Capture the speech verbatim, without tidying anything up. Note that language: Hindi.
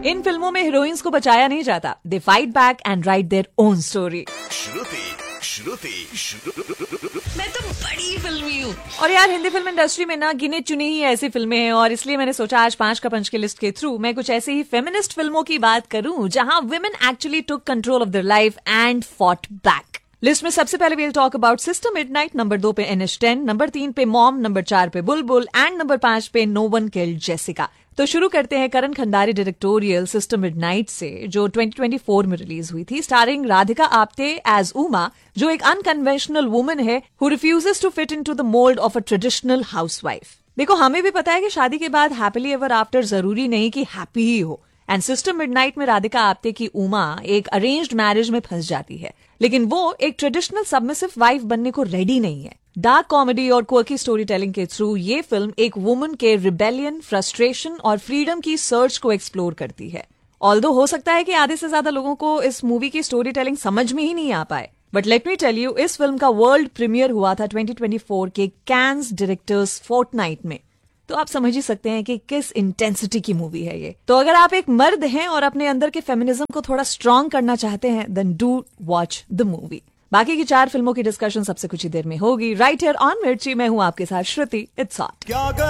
इन फिल्मों में हीरोइंस को बचाया नहीं जाता, they fight back and right their own story. श्रुति श्रुति मैं तो बड़ी फिल्मी हूँ। और यार हिंदी फिल्म इंडस्ट्री में ना गिने चुनी ही ऐसी फिल्में हैं, और इसलिए मैंने सोचा आज पांच का पंच के लिस्ट के थ्रू मैं कुछ ऐसी ही फेमिनिस्ट फिल्मों की बात करूं जहां women actually took control of their life and fought back. List में सबसे पहले we'll talk about sister midnight, number दो पे एन एच टेन, नंबर तीन पे मॉम, नंबर चार पे बुलबुल एंड नंबर पांच पे नो वन किल्ड जेसिका। तो शुरू करते हैं करण खंडारी डायरेक्टोरियल सिस्टर मिडनाइट से, जो ट्वेंटी ट्वेंटी फोर में रिलीज हुई थी, स्टारिंग राधिका आप्टे एज उमा, जो एक अनकन्वेंशनल वुमन है who refuses to fit into the mould of a traditional housewife. देखो, हमें भी पता है कि शादी के बाद हैप्पीली एवर आफ्टर जरूरी नहीं कि हैप्पी ही हो, एंड सिस्टर मिडनाइट में राधिका आप्टे की उमा एक अरेंज्ड मैरिज में फंस जाती है, लेकिन वो एक ट्रेडिशनल सबमिसिव वाइफ बनने को रेडी नहीं है। डार्क कॉमेडी और क्वर्की स्टोरी टेलिंग के थ्रू ये फिल्म एक वुमन के रिबेलियन, फ्रस्ट्रेशन और फ्रीडम की सर्च को एक्सप्लोर करती है। ऑल्दो हो सकता है कि आधे से ज्यादा लोगों को इस मूवी की स्टोरी टेलिंग समझ में ही नहीं आ पाए, but let me tell you, इस फिल्म का वर्ल्ड प्रीमियर हुआ था ट्वेंटी ट्वेंटी फोर के कैन्स डायरेक्टर्स फोर्टनाइट में, तो आप समझ ही सकते हैं कि किस इंटेंसिटी की मूवी है ये। तो अगर आप एक मर्द हैं और अपने अंदर के फेमिनिज्म को थोड़ा स्ट्रांग करना चाहते हैं, then do watch the movie. बाकी की चार फिल्मों की डिस्कशन सबसे कुछ ही देर में होगी, राइट हियर ऑन मिर्ची। मैं हूं आपके साथ श्रुति। It's hot.